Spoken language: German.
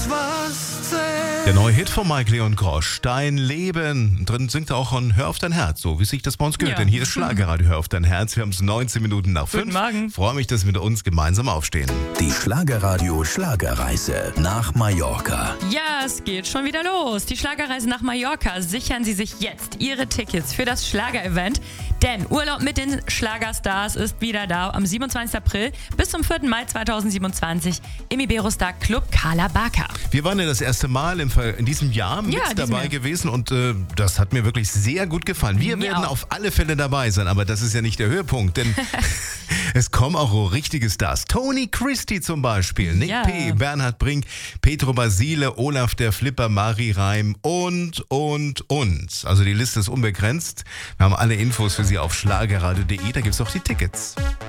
was zählt. Der neue Hit von Mike Leon Grosch, Dein Leben. Drin singt er auch von Hör auf dein Herz, so wie sich das bei uns gehört. Ja. Denn hier ist Schlagerradio, Hör auf dein Herz. Wir haben es 19 Minuten nach 5. Guten Morgen. Freue mich, dass wir mit uns gemeinsam aufstehen. Die Schlagerradio Schlagerreise nach Mallorca. Ja, es geht schon wieder los. Die Schlagerreise nach Mallorca. Sichern Sie sich jetzt Ihre Tickets für das Schlager-Event. Denn Urlaub mit den Schlagerstars ist wieder da am 27. April bis zum 4. Mai 2027 im Iberostar Club Carla Barca. Wir waren ja das erste Mal in diesem Jahr mit dabei gewesen und das hat mir wirklich sehr gut gefallen. Wir werden auf alle Fälle dabei sein, aber das ist ja nicht der Höhepunkt, denn es kommen auch richtige Stars. Tony Christie zum Beispiel, Nick P., Bernhard Brink, Petro Basile, Olaf der Flipper, Mari Reim und. Also die Liste ist unbegrenzt. Wir haben alle Infos für Sie auf schlagerradio.de, da gibt es auch die Tickets.